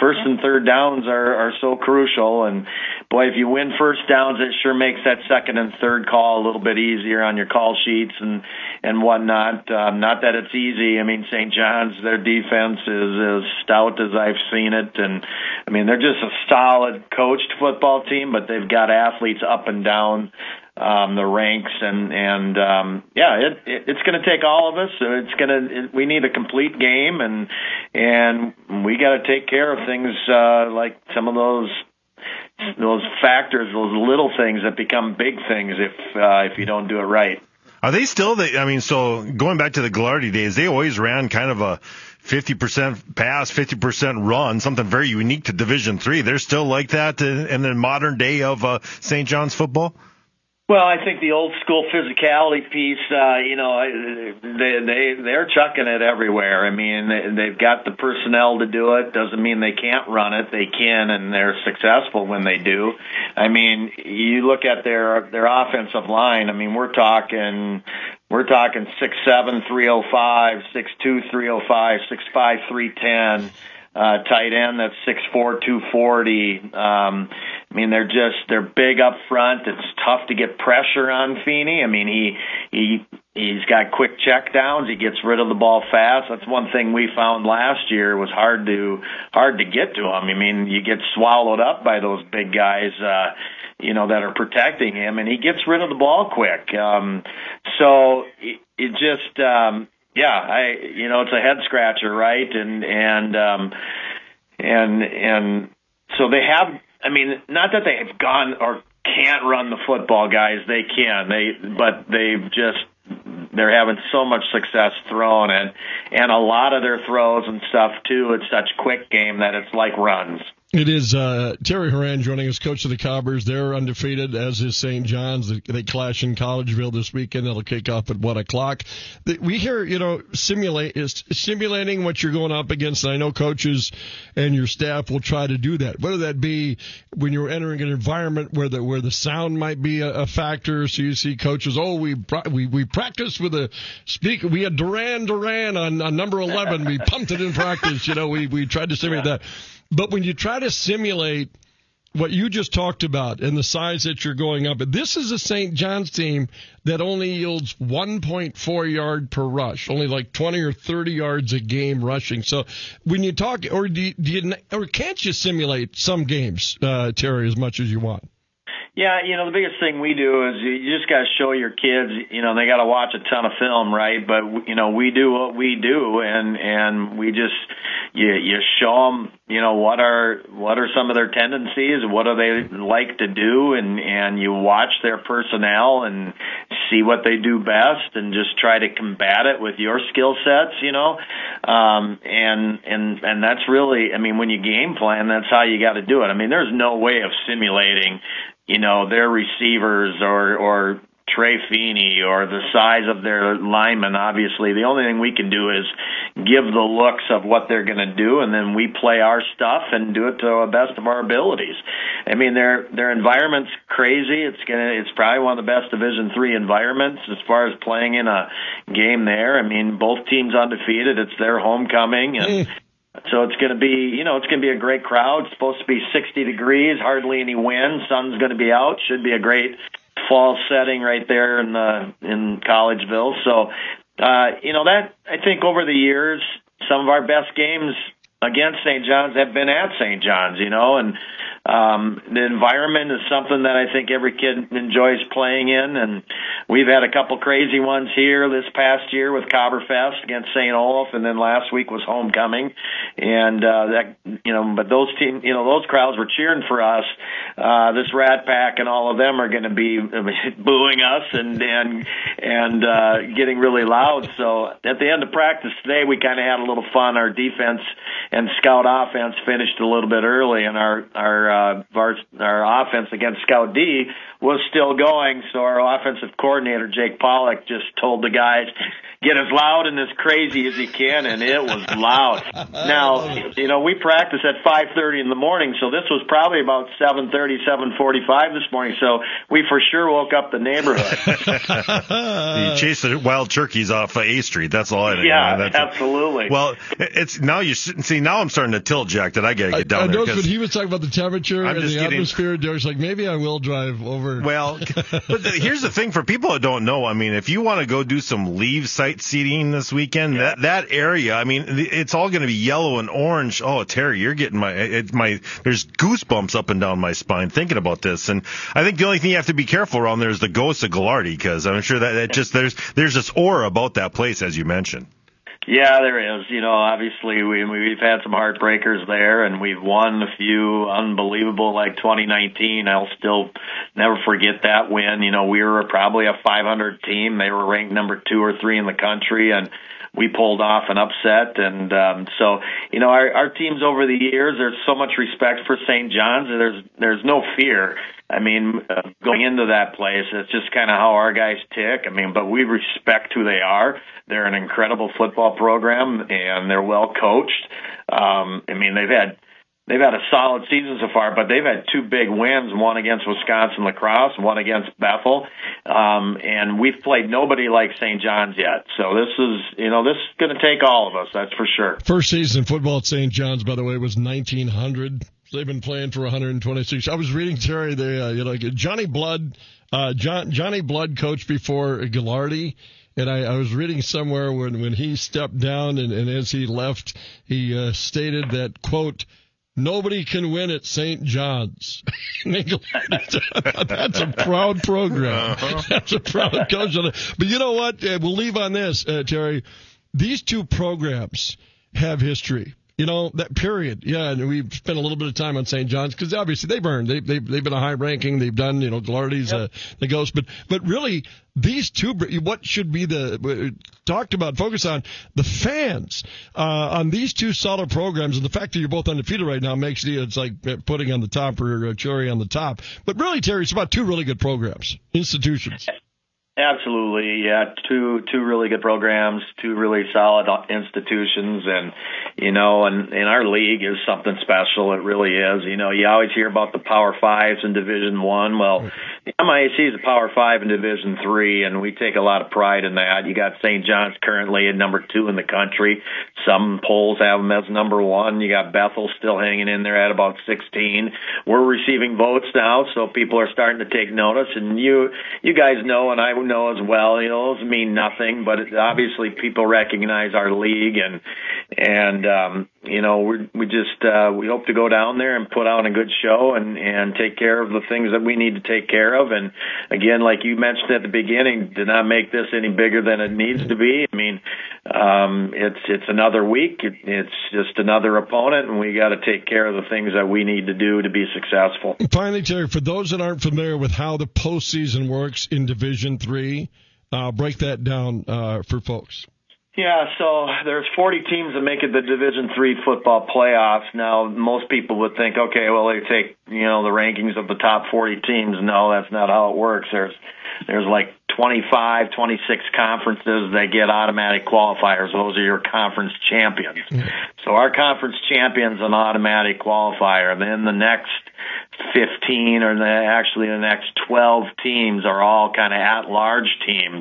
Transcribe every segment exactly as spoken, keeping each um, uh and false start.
first and third downs are, are so crucial. And boy, if you win first downs, it sure makes that second and third call a little bit easier on your call sheets and and whatnot. Um, not that it's easy. I mean, Saint John's, their defense is as stout as I've seen it, and I mean they're just a solid coached football team, but they've got athletes up and down um, the ranks, and and um, yeah, it, it it's going to take all of us. It's going to it, we need a complete game, and and we got to take care of things uh, like some of those. Those factors, those little things that become big things if uh, if you don't do it right. Are they still the, I mean, so going back to the Ghilardi days, they always ran kind of a fifty percent pass, fifty percent run, something very unique to Division three. They're still like that in the modern day of uh, Saint John's football? Well, I think the old school physicality piece, uh, you know, they, they, they're chucking it everywhere. I mean, they, they've got the personnel to do it. Doesn't mean they can't run it. They can, and they're successful when they do. I mean, you look at their, their offensive line. I mean, we're talking, we're talking six seven, three oh five, six two, three oh five, six five, three ten. Uh, tight end, that's six four, two forty. Um, I mean, they're just, they're big up front. It's tough to get pressure on Feeney. I mean, he, he, he's got quick check downs. He gets rid of the ball fast. That's one thing we found last year was hard to, hard to get to him. I mean, you get swallowed up by those big guys, uh, you know, that are protecting him, and he gets rid of the ball quick. Um, so it, it just, um, Yeah, I you know it's a head scratcher, right? And and um, and and so they have. I mean, not that they've gone or can't run the football, guys. They can. They but they've just they're having so much success throwing it, and a lot of their throws and stuff too. It's such quick game that it's like runs. It is uh, Terry Horan joining us, coach of the Cobbers. They're undefeated, as is Saint John's. They, they clash in Collegeville this weekend. It'll kick off at one o'clock. The, we hear, you know, simulate is simulating what you're going up against. And I know coaches and your staff will try to do that. Whether that be when you're entering an environment where the where the sound might be a, a factor. So you see coaches, oh, we we we practiced with a speaker. We had Duran Duran on, on number eleven. We pumped it in practice. You know, we we tried to simulate that. But when you try to simulate what you just talked about and the size that you're going up, this is a Saint John's team that only yields one point four yard per rush, only like twenty or thirty yards a game rushing. So when you talk, or do you, do you or can't you simulate some games, uh, Terry, as much as you want? Yeah, you know, the biggest thing we do is you just got to show your kids, you know, they got to watch a ton of film, right? But, you know, we do what we do, and, and we just, you, you show them, you know, what are, what are some of their tendencies, what do they like to do, and, and you watch their personnel and see what they do best and just try to combat it with your skill sets, you know? Um, and, and, and that's really, I mean, when you game plan, that's how you got to do it. I mean, there's no way of simulating, you know, their receivers or, or Trey Feeney or the size of their linemen. Obviously, the only thing we can do is give the looks of what they're going to do, and then we play our stuff and do it to the best of our abilities. I mean, their their environment's crazy. It's gonna it's probably one of the best Division three environments as far as playing in a game there. I mean, both teams undefeated. It's their homecoming, and so it's going to be, you know, it's going to be a great crowd. It's supposed to be sixty degrees, hardly any wind. Sun's going to be out. Should be a great fall setting right there in the in Collegeville. So, uh, you know, that I think over the years, some of our best games against Saint John's have been at Saint John's. You know, and um, the environment is something that I think every kid enjoys playing in, and we've had a couple crazy ones here this past year with Cobberfest against Saint Olaf, and then last week was homecoming, and uh, that you know, but those team, you know, those crowds were cheering for us. Uh, this Rat Pack and all of them are going to be booing us and and and uh, getting really loud. So at the end of practice today, we kind of had a little fun. Our defense and scout offense finished a little bit early, and our our our uh, vars- our offense against Scout D was still going. So our offensive coordinator Jake Pollock just told the guys, get as loud and as crazy as he can, and it was loud. Now, you know, we practice at five thirty in the morning, so this was probably about seven thirty, seven forty-five this morning, so we for sure woke up the neighborhood. You chased the wild turkeys off uh, A Street, that's all I know. Yeah, that's absolutely. A, well, it's now you see, now I'm starting to tilt, Jack, that I got to get down I, I there. noticed when he was talking about the temperature I'm and the getting, atmosphere, Derek's like, maybe I will drive over. Well, but the, here's the thing for people that don't know, I mean, if you want to go do some leave sightseeing this weekend, yeah. that that area, I mean, it's all going to be yellow and orange. Oh, Terry, you're getting my, it, my, there's goosebumps up and down my spine thinking about this. And I think the only thing you have to be careful around there is the ghost of Ghilardi, because I'm sure that, that just, there's, there's this aura about that place, as you mentioned. Yeah, there is. You know, obviously we, we've had some heartbreakers there, and we've won a few unbelievable, like twenty nineteen. I'll still never forget that win. You know, we were probably a five hundred team. They were ranked number two or three in the country, and we pulled off an upset. And um, so, you know, our, our teams over the years, there's so much respect for Saint John's. There's there's no fear. I mean, uh, going into that place, it's just kind of how our guys tick. I mean, but we respect who they are. They're an incredible football program, and they're well coached. Um, I mean, they've had they've had a solid season so far, but they've had two big wins: one against Wisconsin Lacrosse, and one against Bethel. Um, and we've played nobody like Saint John's yet. So this is, you know, this is going to take all of us. That's for sure. First season in football at Saint John's, by the way, was nineteen hundred. They've been playing for one hundred twenty-six. I was reading, Terry, they, uh, you know, Johnny Blood, uh, John, Johnny Blood coached before Ghilardi, and I, I was reading somewhere when, when he stepped down and, and as he left, he uh, stated that, quote, nobody can win at Saint John's. That's a proud program. Uh-huh. That's a proud coach. But you know what? Uh, we'll leave on this, uh, Terry. These two programs have history. You know, that period. Yeah, and we've spent a little bit of time on Saint John's because obviously they've earned. They, they've, they've been a high ranking. They've done, you know, Ghilardi's, yep. uh, the Ghost. But, but really, these two, what should be the, talked about, focus on the fans, uh, on these two solid programs. And the fact that you're both undefeated right now makes it, it's like putting on the top or a cherry on the top. But really, Terry, it's about two really good programs, institutions. Absolutely, yeah. Two two really good programs, two really solid institutions, and you know, and, and our league is something special. It really is. You know, you always hear about the Power Fives in Division One. Well, the M I A C is a Power Five in Division Three, and we take a lot of pride in that. You got Saint John's currently at number two in the country. Some polls have them as number one. You got Bethel still hanging in there at about sixteen. We're receiving votes now, so people are starting to take notice. And you, you guys know, and I know as well, you know, those mean nothing, but it, obviously people recognize our league, and and um, you know, we we just uh, we hope to go down there and put on a good show and and take care of the things that we need to take care of. And again, like you mentioned at the beginning, to not make this any bigger than it needs to be. I mean, um, it's it's another week, it, it's just another opponent, and we got to take care of the things that we need to do to be successful. And finally, Terry, for those that aren't familiar with how the postseason works in Division Three, uh, break that down uh, for folks. Yeah, so there's forty teams that make it the Division Three football playoffs. Now, most people would think, okay, well, they take, you know, the rankings of the top forty teams. No, that's not how it works. There's there's like twenty-five, twenty-six conferences that get automatic qualifiers. Those are your conference champions. Mm-hmm. So our conference champion's an automatic qualifier. Then the next fifteen, or the, actually the next twelve teams are all kind of at-large teams.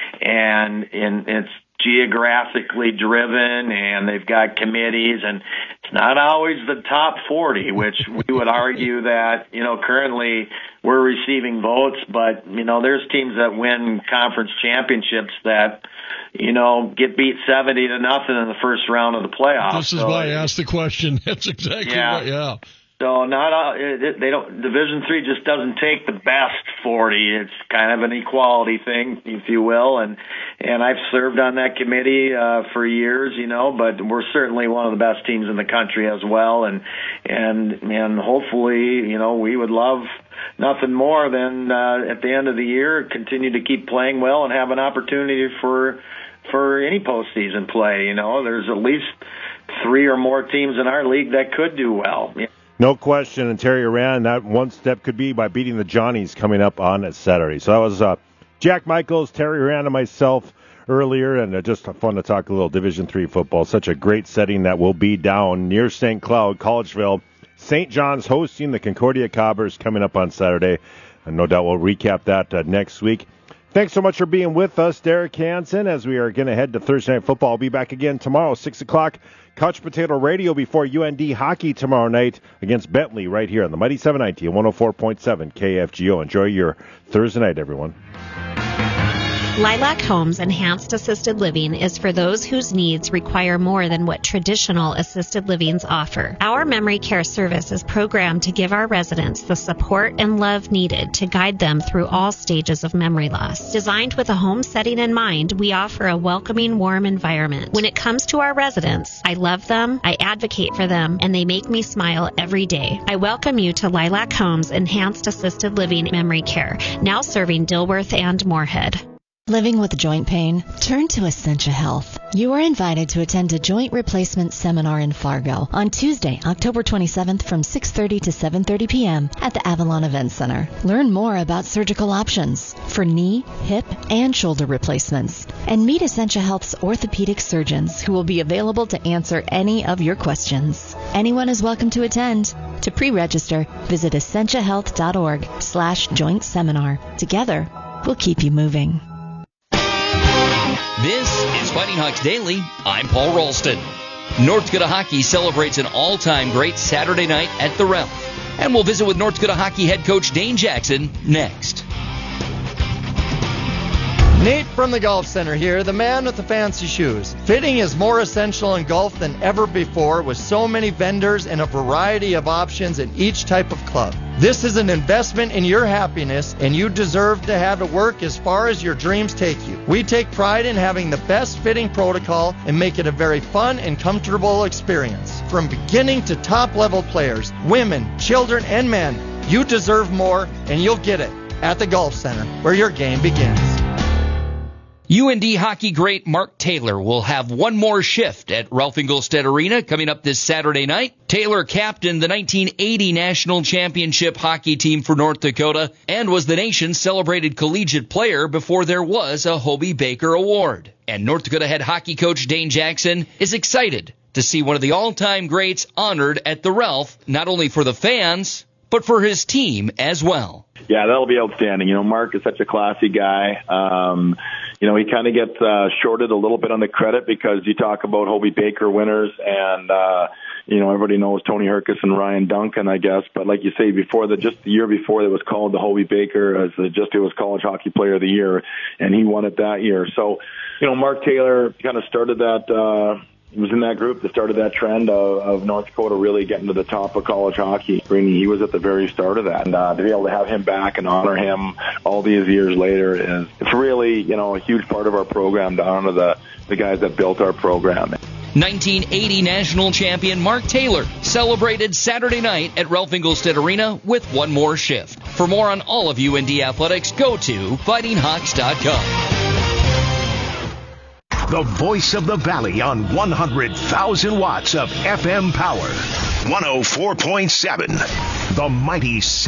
And in, it's geographically driven, and they've got committees, and it's not always the top forty, which we would argue that, you know, currently we're receiving votes, but, you know, there's teams that win conference championships that, you know, get beat seventy to nothing in the first round of the playoffs. This is so, why I asked the question. That's exactly yeah. right, yeah. So not all, it, they don't. Division Three just doesn't take the best forty. It's kind of an equality thing, if you will. And and I've served on that committee uh, for years, you know. But we're certainly one of the best teams in the country as well. And and and hopefully, you know, we would love nothing more than uh, at the end of the year continue to keep playing well and have an opportunity for for any postseason play. You know, there's at least three or more teams in our league that could do well. No question. And Terry Horan, that one step could be by beating the Johnnies coming up on Saturday. So that was uh, Jack Michaels, Terry Horan, and myself earlier, and uh, just fun to talk a little Division three football. Such a great setting that will be down near Saint Cloud, Collegeville. Saint John's hosting the Concordia Cobbers coming up on Saturday. And no doubt we'll recap that uh, next week. Thanks so much for being with us, Derek Hansen, as we are going to head to Thursday Night Football. I'll be back again tomorrow, six o'clock. Couch Potato Radio before U N D hockey tomorrow night against Bentley right here on the Mighty seven ninety and one oh four point seven K F G O. Enjoy your Thursday night, everyone. Lilac Homes Enhanced Assisted Living is for those whose needs require more than what traditional assisted livings offer. Our memory care service is programmed to give our residents the support and love needed to guide them through all stages of memory loss. Designed with a home setting in mind, we offer a welcoming, warm environment. When it comes to our residents, I love them, I advocate for them, and they make me smile every day. I welcome you to Lilac Homes Enhanced Assisted Living Memory Care, now serving Dilworth and Moorhead. Living with joint pain? Turn to Essentia Health. You are invited to attend a joint replacement seminar in Fargo on Tuesday, October twenty-seventh from six thirty to seven thirty p.m. at the Avalon Event Center. Learn more about surgical options for knee, hip, and shoulder replacements. And meet Essentia Health's orthopedic surgeons who will be available to answer any of your questions. Anyone is welcome to attend. To pre-register, visit essentiahealth.org slash joint seminar. Together, we'll keep you moving. This is Fighting Hawks Daily. I'm Paul Ralston. North Dakota Hockey celebrates an all-time great Saturday night at the Ralph. And we'll visit with North Dakota Hockey head coach Dane Jackson next. Nate from the Golf Center here, the man with the fancy shoes. Fitting is more essential in golf than ever before with so many vendors and a variety of options in each type of club. This is an investment in your happiness, and you deserve to have it work as far as your dreams take you. We take pride in having the best fitting protocol and make it a very fun and comfortable experience. From beginning to top level players, women, children, and men, you deserve more, and you'll get it at the Golf Center, where your game begins. U N D hockey great Mark Taylor will have one more shift at Ralph Engelstad Arena coming up this Saturday night. Taylor captained the nineteen eighty National Championship hockey team for North Dakota and was the nation's celebrated collegiate player before there was a Hobey Baker Award. And North Dakota head hockey coach Dane Jackson is excited to see one of the all-time greats honored at the Ralph, not only for the fans, but for his team as well. Yeah, that'll be outstanding. You know, Mark is such a classy guy. Um, you know, he kind of gets uh, shorted a little bit on the credit because you talk about Hobey Baker winners and, uh, you know, everybody knows Tony Herkus and Ryan Duncan, I guess. But like you say, before the, just the year before, it was called the Hobey Baker as the, just it was College Hockey Player of the Year, and he won it that year. So, you know, Mark Taylor kind of started that, uh, he was in that group that started that trend of, of North Dakota really getting to the top of college hockey. He was at the very start of that. And uh, to be able to have him back and honor him all these years later is it's really, you know, a huge part of our program to honor the, the guys that built our program. nineteen eighty national champion Mark Taylor celebrated Saturday night at Ralph Engelstad Arena with one more shift. For more on all of U N D athletics, go to fighting hawks dot com. The voice of the Valley on one hundred thousand watts of F M power. one oh four point seven. The Mighty